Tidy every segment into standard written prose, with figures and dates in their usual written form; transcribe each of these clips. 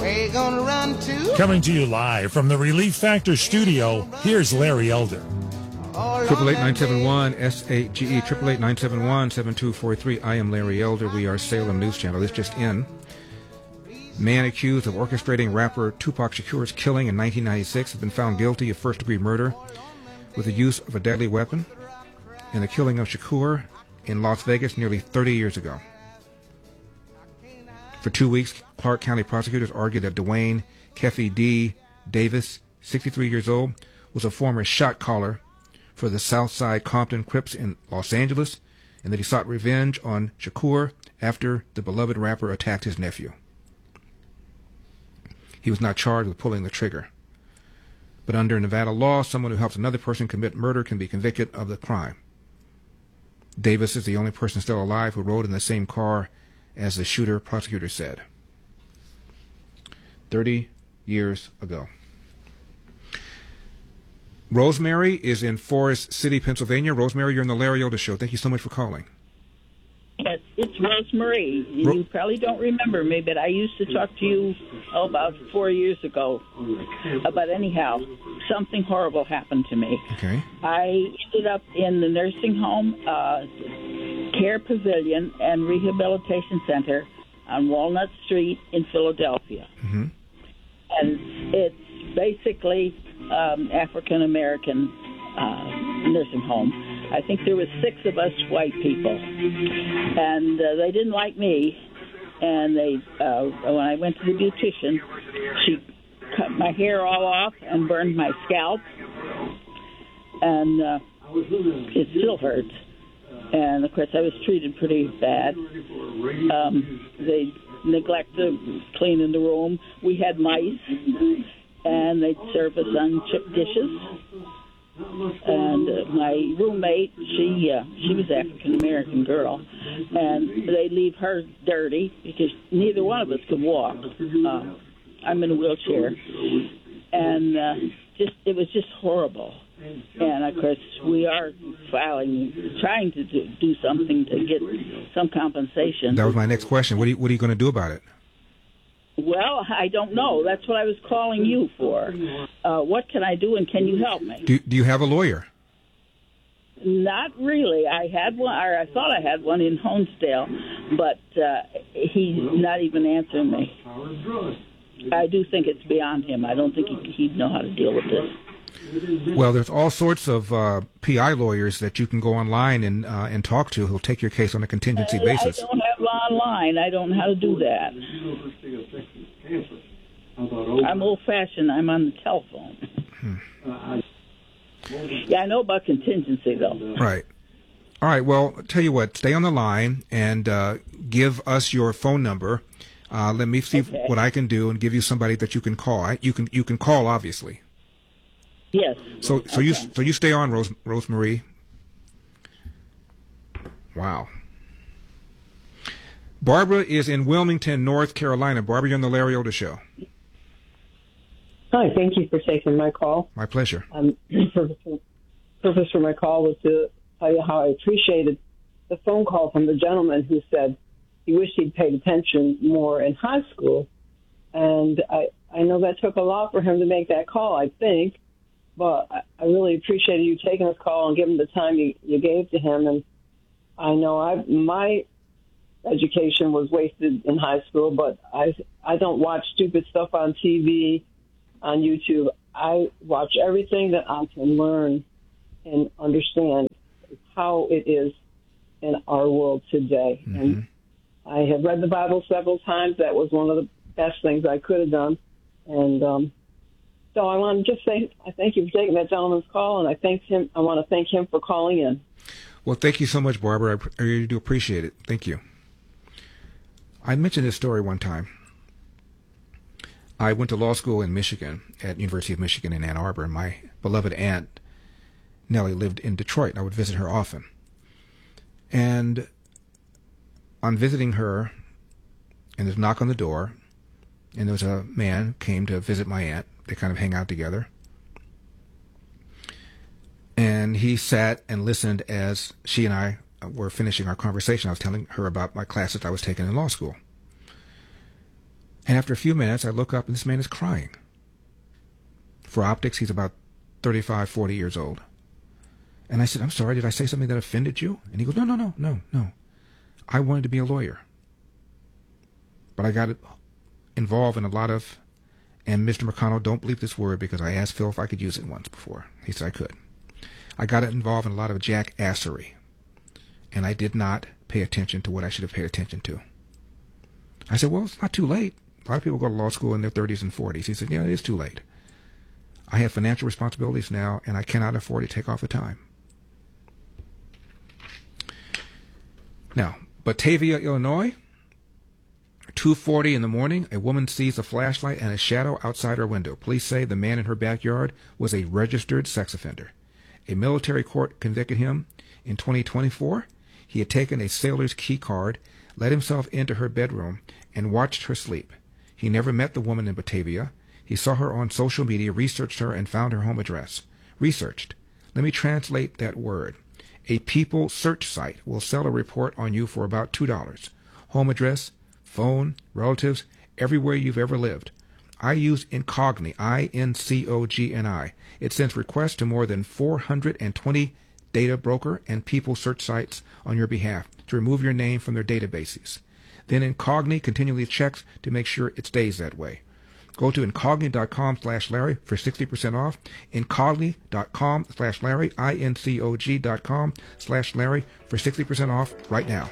Coming to you live from the Relief Factor studio, here's Larry Elder. 888-971-SAGE, 888-971-7243. I am Larry Elder. We are Salem News Channel. This just in. Man accused of orchestrating rapper Tupac Shakur's killing in 1996 has been found guilty of first-degree murder with the use of a deadly weapon in the killing of Shakur in Las Vegas nearly 30 years ago. For 2 weeks, Clark County prosecutors argued that Dwayne Keffe D. Davis, 63 years old, was a former shot caller for the Southside Compton Crips in Los Angeles, and that he sought revenge on Shakur after the beloved rapper attacked his nephew. He was not charged with pulling the trigger. But under Nevada law, someone who helps another person commit murder can be convicted of the crime. Davis is the only person still alive who rode in the same car as the shooter, prosecutors said. 30 years ago. Rosemary is in Forest City, Pennsylvania. Rosemary, you're on the Larry Elder Show. Thank you so much for calling. Yes, it's Rosemary. You probably don't remember me, but I used to talk to you about 4 years ago. But anyhow, something horrible happened to me. Okay. I ended up in the nursing home, Care Pavilion and Rehabilitation Center on Walnut Street in Philadelphia. Mm-hmm. And it's basically African-American nursing home. I think there was 6 of us white people, and they didn't like me. And they, when I went to the beautician, she cut my hair all off and burned my scalp, and it still hurts. And of course, I was treated pretty bad. They neglected cleaning the room. We had mice, and they'd serve us on chipped dishes. And my roommate, she was African American girl, and they leave her dirty because neither one of us could walk. I'm in a wheelchair, and it was just horrible. And of course, we are trying to do something to get some compensation. That was my next question. What are you going to do about it? Well, I don't know. That's what I was calling you for. What can I do, and can you help me? Do you have a lawyer? Not really. I had one, or I thought I had one in Honesdale, but he's not even answering me. I do think it's beyond him. I don't think he'd know how to deal with this. Well, there's all sorts of PI lawyers that you can go online and talk to who'll take your case on a contingency basis. I don't have online. I don't know how to do that. I'm old-fashioned. I'm on the telephone. Yeah, I know about contingency, though. Right. All right. Well, tell you what. Stay on the line and give us your phone number. Let me see what I can do and give you somebody that you can call. You can call, obviously. Yes. So you stay on, Rosemary. Wow. Barbara is in Wilmington, North Carolina. Barbara, you're on the Larry Elder Show. Hi, thank you for taking my call. My pleasure. Purpose for my call was to tell you how I appreciated the phone call from the gentleman who said he wished he'd paid attention more in high school. And I know that took a lot for him to make that call, I think. But I really appreciated you taking this call and giving the time you gave to him. And I know my education was wasted in high school, but I don't watch stupid stuff on TV, on YouTube. I watch everything that I can learn and understand how it is in our world today. Mm-hmm. And I have read the Bible several times. That was one of the best things I could have done. And so I want to just say I thank you for taking that gentleman's call, and I want to thank him for calling in. Well, thank you so much, Barbara. I really do appreciate it. Thank you. I mentioned this story one time. I went to law school in Michigan, at University of Michigan in Ann Arbor, and my beloved aunt, Nellie, lived in Detroit, and I would visit her often. And on visiting her, and there's a knock on the door, and there was a man came to visit my aunt. They kind of hang out together. And he sat and listened as she and I were finishing our conversation. I was telling her about my classes I was taking in law school. And after a few minutes, I look up and this man is crying. For optics, he's about 35, 40 years old. And I said, I'm sorry, did I say something that offended you? And he goes, no. I wanted to be a lawyer. But I got involved in a lot of, and Mr. McConnell, don't bleep this word because I asked Phil if I could use it once before. He said I could. I got involved in a lot of jackassery. And I did not pay attention to what I should have paid attention to. I said, well, it's not too late. A lot of people go to law school in their 30s and 40s. He said, yeah, it is too late. I have financial responsibilities now, and I cannot afford to take off the time. Now, Batavia, Illinois, 2:40 in the morning, a woman sees a flashlight and a shadow outside her window. Police say the man in her backyard was a registered sex offender. A military court convicted him in 2024. He had taken a sailor's key card, let himself into her bedroom, and watched her sleep. He never met the woman in Batavia. He saw her on social media, researched her, and found her home address. Researched. Let me translate that word. A people search site will sell a report on you for about $2. Home address, phone, relatives, everywhere you've ever lived. I use Incogni, I-N-C-O-G-N-I. It sends requests to more than 420 data broker and people search sites on your behalf to remove your name from their databases. Then Incogni continually checks to make sure it stays that way. Go to Incogni.com/Larry for 60% off. Incogni.com/Larry, Incog.com/Larry for 60% off right now.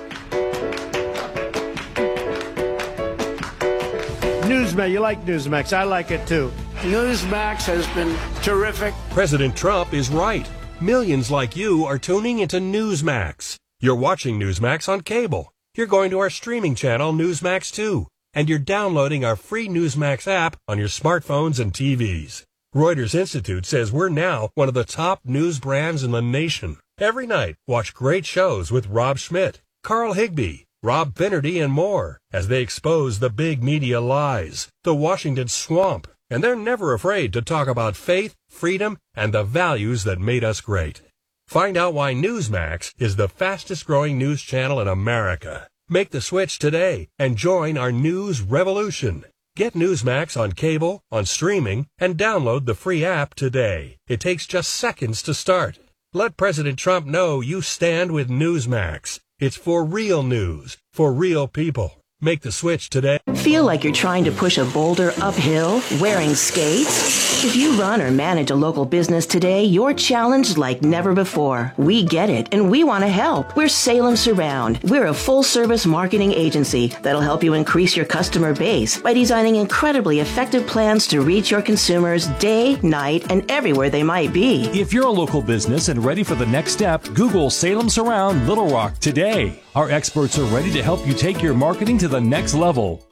Newsmax, you like Newsmax. I like it too. Newsmax has been terrific. President Trump is right. Millions like you are tuning into Newsmax. You're watching Newsmax on cable. You're going to our streaming channel, Newsmax 2. And you're downloading our free Newsmax app on your smartphones and TVs. Reuters Institute says we're now one of the top news brands in the nation. Every night, watch great shows with Rob Schmidt, Carl Higbie, Rob Finnerty, and more as they expose the big media lies, the Washington swamp, and they're never afraid to talk about faith, freedom, and the values that made us great. Find out why Newsmax is the fastest-growing news channel in America. Make the switch today and join our news revolution. Get Newsmax on cable, on streaming, and download the free app today. It takes just seconds to start. Let President Trump know you stand with Newsmax. It's for real news, for real people. Make the switch today. Feel like you're trying to push a boulder uphill wearing skates? If you run or manage a local business today, you're challenged like never before. We get it, and we want to help. We're Salem Surround. We're a full-service marketing agency that'll help you increase your customer base by designing incredibly effective plans to reach your consumers day, night, and everywhere they might be. If you're a local business and ready for the next step, Google Salem Surround Little Rock today. Our experts are ready to help you take your marketing to the next level.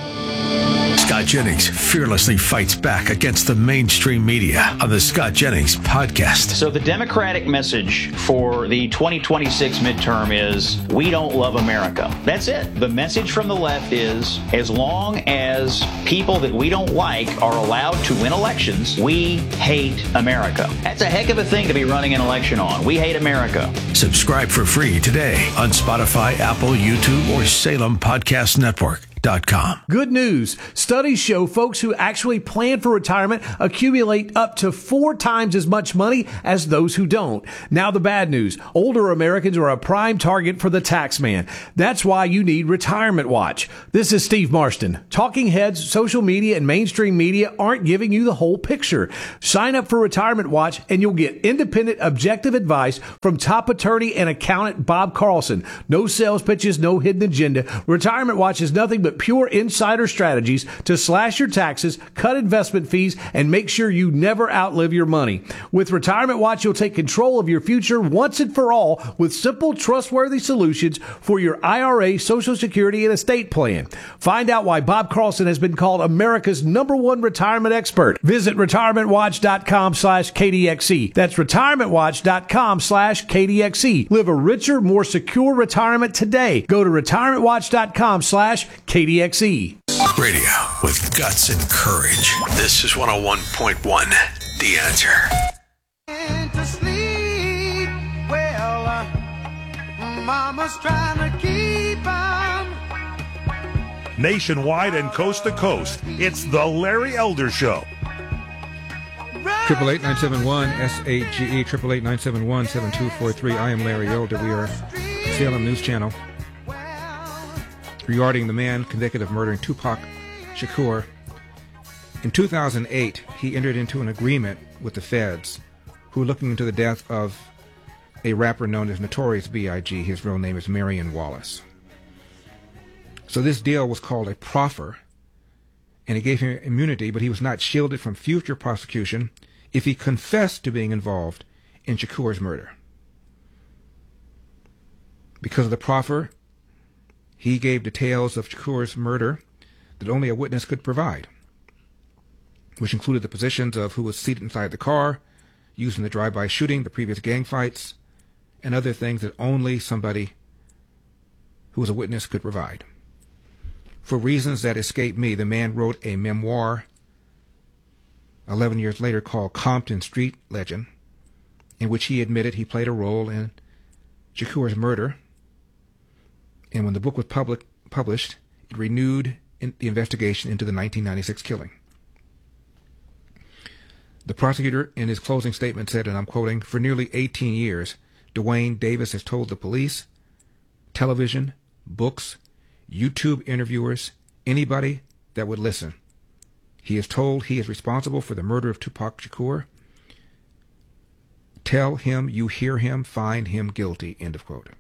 Scott Jennings fearlessly fights back against the mainstream media on the Scott Jennings podcast. So the Democratic message for the 2026 midterm is, we don't love America. That's it. The message from the left is, as long as people that we don't like are allowed to win elections, we hate America. That's a heck of a thing to be running an election on. We hate America. Subscribe for free today on Spotify, Apple, YouTube, or SalemPodcastNetwork.com. Good news. Studies show folks who actually plan for retirement accumulate up to 4 times as much money as those who don't. Now the bad news. Older Americans are a prime target for the tax man. That's why you need Retirement Watch. This is Steve Marston. Talking heads, social media, and mainstream media aren't giving you the whole picture. Sign up for Retirement Watch and you'll get independent, objective advice from top attorney and accountant Bob Carlson. No sales pitches, no hidden agenda. Retirement Watch is nothing but pure insider strategies to slash your taxes, cut investment fees, and make sure you never outlive your money. With Retirement Watch, you'll take control of your future once and for all with simple, trustworthy solutions for your IRA, Social Security, and estate plan. Find out why Bob Carlson has been called America's #1 retirement expert. Visit retirementwatch.com/KDXE. That's retirementwatch.com/KDXE. Live a richer, more secure retirement today. Go to retirementwatch.com/KDXE. Radio with guts and courage. This is 101.1 The Answer. To sleep. Well, Mama's trying to keep on. Nationwide and coast to coast, it's The Larry Elder Show. 888-971-SAGE, 888-971-7243. I am Larry Elder. We are Salem News Channel. Regarding the man convicted of murdering Tupac Shakur, in 2008, he entered into an agreement with the feds who were looking into the death of a rapper known as Notorious B.I.G. His real name is Marion Wallace. So this deal was called a proffer, and it gave him immunity, but he was not shielded from future prosecution if he confessed to being involved in Shakur's murder. Because of the proffer, he gave details of Shakur's murder that only a witness could provide, which included the positions of who was seated inside the car, used in the drive-by shooting, the previous gang fights, and other things that only somebody who was a witness could provide. For reasons that escape me, the man wrote a memoir 11 years later called Compton Street Legend, in which he admitted he played a role in Shakur's murder. And when the book was published, it renewed the investigation into the 1996 killing. The prosecutor, in his closing statement, said, and I'm quoting, "For nearly 18 years, Dwayne Davis has told the police, television, books, YouTube interviewers, anybody that would listen. He is told he is responsible for the murder of Tupac Shakur. Tell him you hear him, find him guilty," end of quote.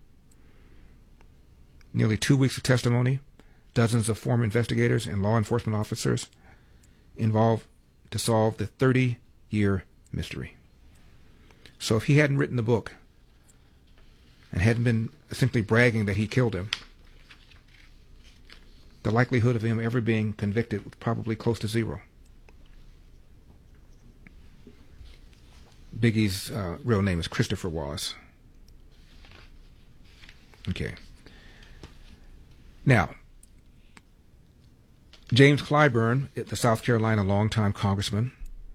Nearly 2 weeks of testimony, dozens of former investigators and law enforcement officers involved to solve the 30-year mystery. So if he hadn't written the book and hadn't been simply bragging that he killed him, the likelihood of him ever being convicted was probably close to zero. Biggie's real name is Christopher Wallace. Okay. Now, James Clyburn, the South Carolina longtime congressman,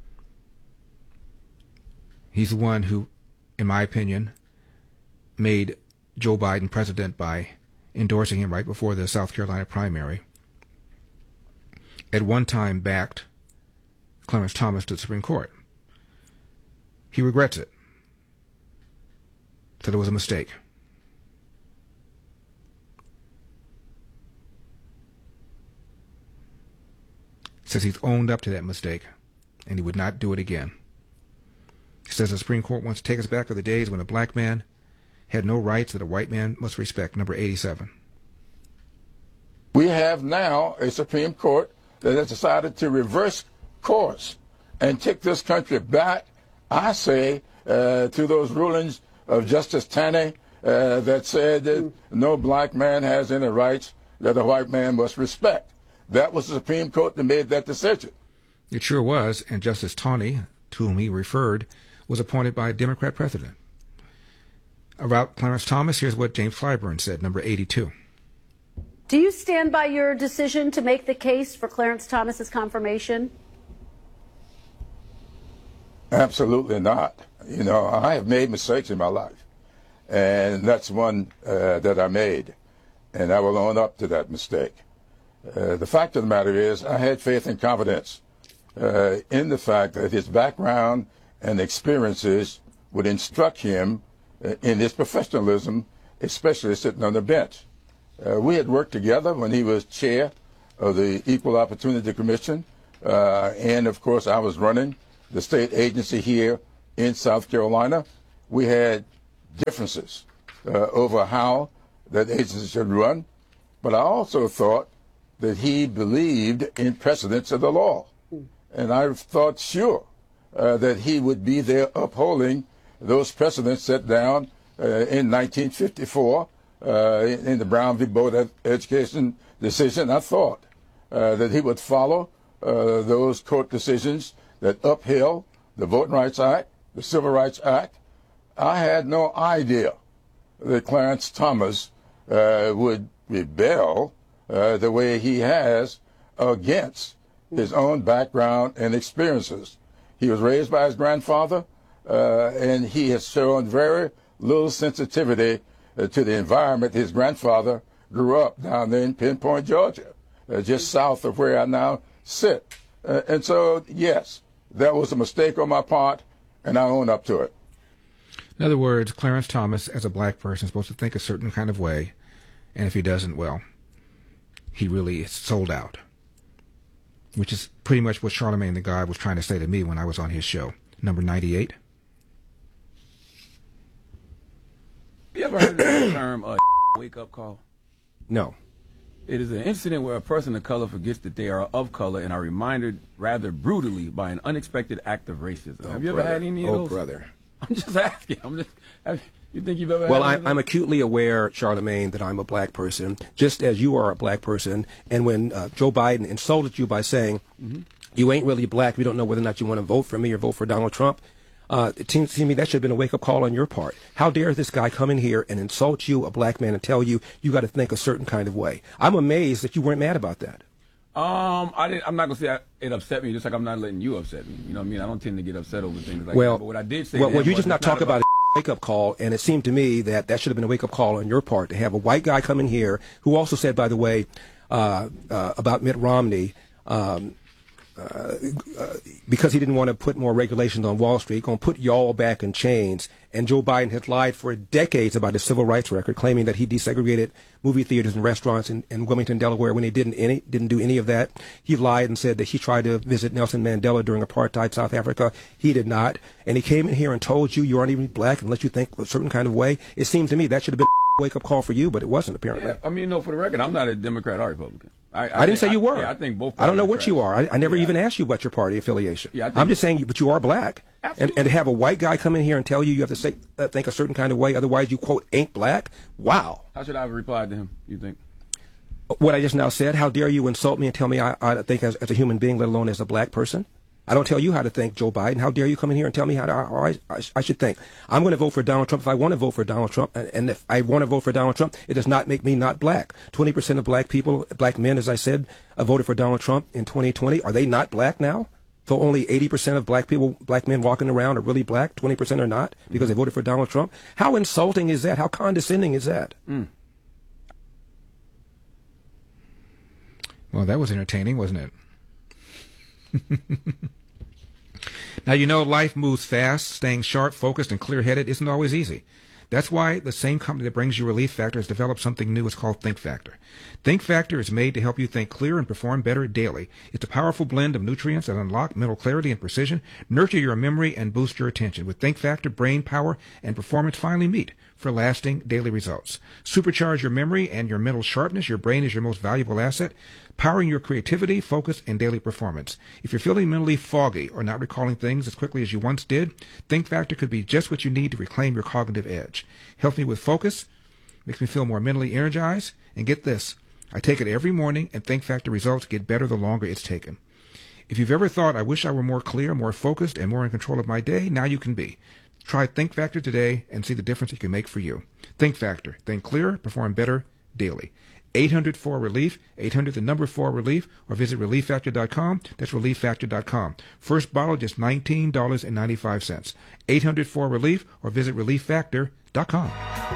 he's the one who, in my opinion, made Joe Biden president by endorsing him right before the South Carolina primary, at one time backed Clarence Thomas to the Supreme Court. He regrets it. Said it was a mistake. Says he's owned up to that mistake, and he would not do it again. He says the Supreme Court wants to take us back to the days when a black man had no rights that a white man must respect. Number 87. We have now a Supreme Court that has decided to reverse course and take this country back, I say, to those rulings of Justice Taney that said that no black man has any rights that a white man must respect. That was the Supreme Court that made that decision. It sure was, and Justice Taney, to whom he referred, was appointed by a Democrat president. About Clarence Thomas, here's what James Clyburn said, number 82. Do you stand by your decision to make the case for Clarence Thomas's confirmation? Absolutely not. You know, I have made mistakes in my life, and that's one that I made, and I will own up to that mistake. The fact of the matter is I had faith and confidence in the fact that his background and experiences would instruct him in his professionalism, especially sitting on the bench. We had worked together when he was chair of the Equal Opportunity Commission, and of course I was running the state agency here in South Carolina. We had differences over how that agency should run, but I also thought that he believed in precedents of the law. And I thought sure that he would be there upholding those precedents set down in 1954 in the Brown v. Board of Education decision. I thought that he would follow those court decisions that upheld the Voting Rights Act, the Civil Rights Act. I had no idea that Clarence Thomas would rebel the way he has against his own background and experiences. He was raised by his grandfather, and he has shown very little sensitivity to the environment his grandfather grew up down there in Pinpoint, Georgia. just south of where I now sit. And so, yes, that was a mistake on my part, and I own up to it. In other words, Clarence Thomas, as a black person, is supposed to think a certain kind of way, and if he doesn't, well, he really is sold out, which is pretty much what Charlemagne the God was trying to say to me when I was on his show. Number 98. You ever heard the term wake-up call? No. It is an incident where a person of color forgets that they are of color and are reminded rather brutally by an unexpected act of racism. Have you ever had any of those? Oh, brother. I'm just asking. You think you've ever had Well, I'm acutely aware, Charlemagne, that I'm a black person, just as you are a black person. And when Joe Biden insulted you by saying, you ain't really black, we don't know whether or not you want to vote for me or vote for Donald Trump, it seems to me that should have been a wake-up call on your part. How dare this guy come in here and insult you, a black man, and tell you got to think a certain kind of way? I'm amazed that you weren't mad about that. I'm not gonna say it upset me, just like I'm not letting you upset me. You know what I mean? I don't tend to get upset over things like that. But what I did say, well, you just not talk about a wake-up call, and it seemed to me that should have been a wake-up call on your part to have a white guy come in here who also said, by the way, about Mitt Romney. Because he didn't want to put more regulations on Wall Street, going to put y'all back in chains. And Joe Biden has lied for decades about his civil rights record, claiming that he desegregated movie theaters and restaurants in Wilmington, Delaware, when he didn't do any of that. He lied and said that he tried to visit Nelson Mandela during apartheid South Africa. He did not. And he came in here and told you aren't even black and let you think a certain kind of way. It seemed to me that should have been a wake-up call for you, but it wasn't, apparently. Yeah, I mean, no, for the record, I'm not a Democrat or Republican. I didn't say you were. I think both. I don't know what you are. I never even asked you about your party affiliation. Yeah, I'm just saying, but you are black. And to have a white guy come in here and tell you have to say, think a certain kind of way, otherwise you, quote, ain't black? Wow. How should I have replied to him, you think? What I just now said, how dare you insult me and tell me I think as a human being, let alone as a black person? I don't tell you how to think, Joe Biden. How dare you come in here and tell me how I should think? I'm going to vote for Donald Trump if I want to vote for Donald Trump. And if I want to vote for Donald Trump, it does not make me not black. 20% of black people, black men, as I said, voted for Donald Trump in 2020. Are they not black now? So only 80% of black men walking around are really black, 20% are not because they voted for Donald Trump? How insulting is that? How condescending is that? Well, that was entertaining, wasn't it? Now, you know, life moves fast. Staying sharp, focused, and clear-headed isn't always easy. That's why the same company that brings you Relief Factor has developed something new. It's called Think Factor. Think Factor is made to help you think clear and perform better daily. It's a powerful blend of nutrients that unlock mental clarity and precision, nurture your memory, and boost your attention. With Think Factor, brain power and performance finally meet for lasting daily results. Supercharge your memory and your mental sharpness. Your brain is your most valuable asset, powering your creativity, focus, and daily performance. If you're feeling mentally foggy or not recalling things as quickly as you once did, Think Factor could be just what you need to reclaim your cognitive edge. Helps me with focus, makes me feel more mentally energized, and get this, I take it every morning, and Think Factor results get better the longer it's taken. If you've ever thought, I wish I were more clear, more focused, and more in control of my day, now you can be. Try Think Factor today and see the difference it can make for you. Think Factor. Think clearer, perform better daily. 800-4-RELIEF, 800-4-RELIEF, or visit ReliefFactor.com. That's ReliefFactor.com. First bottle, just $19.95. 800-4-RELIEF, or visit ReliefFactor.com.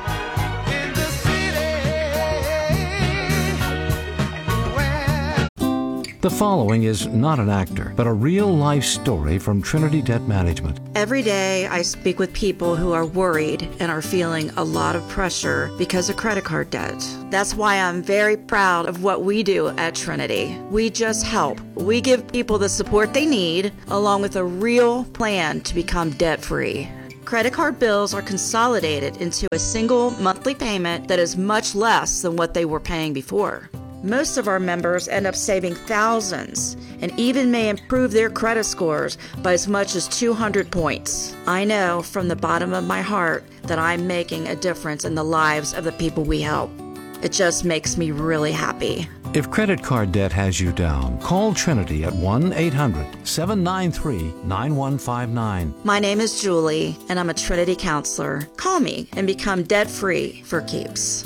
The following is not an actor, but a real-life story from Trinity Debt Management. Every day I speak with people who are worried and are feeling a lot of pressure because of credit card debt. That's why I'm very proud of what we do at Trinity. We just help. We give people the support they need, along with a real plan to become debt-free. Credit card bills are consolidated into a single monthly payment that is much less than what they were paying before. Most of our members end up saving thousands and even may improve their credit scores by as much as 200 points. I know from the bottom of my heart that I'm making a difference in the lives of the people we help. It just makes me really happy. If credit card debt has you down, call Trinity at 1-800-793-9159. My name is Julie, and I'm a Trinity counselor. Call me and become debt-free for keeps.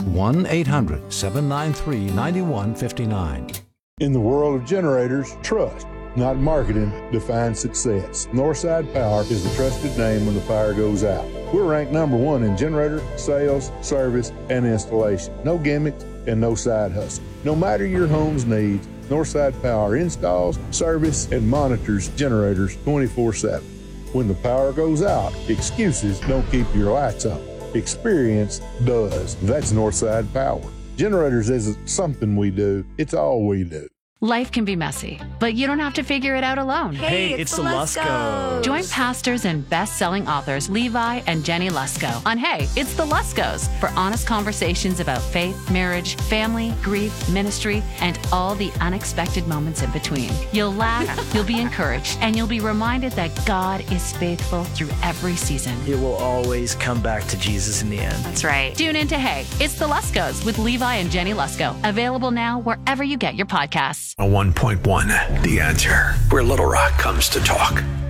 1-800-793-9159. In the world of generators, trust, not marketing, defines success. Northside Power is the trusted name when the fire goes out. We're ranked #1 in generator, sales, service, and installation. No gimmicks and no side hustle. No matter your home's needs, Northside Power installs, service, and monitors generators 24/7. When the power goes out, excuses don't keep your lights on. Experience does. That's Northside Power. Generators isn't something we do, it's all we do. Life can be messy, but you don't have to figure it out alone. Hey, it's the Luskos. Join pastors and best-selling authors Levi and Jenny Lusko on Hey, It's the Luskos for honest conversations about faith, marriage, family, grief, ministry, and all the unexpected moments in between. You'll laugh, you'll be encouraged, and you'll be reminded that God is faithful through every season. It will always come back to Jesus in the end. That's right. Tune in to Hey, It's the Luskos with Levi and Jenny Lusko. Available now wherever you get your podcasts. A 1.1, The Answer, where Little Rock comes to talk.